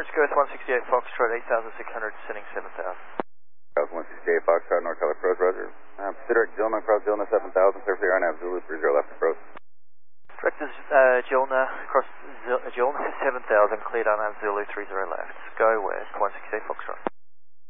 Norwich, go with 168 Foxtrot, 8,600, sending 7,000. 168 Foxtrot, North California approach, roger. Consider it Gilna, cross Gilna 7,000, clear for the RNAV, Zulu 30 left approach. Directors Gilna, cross Gilna 7,000, cleared RNAV, Zulu 30 left. Go west, 168 Foxtrot.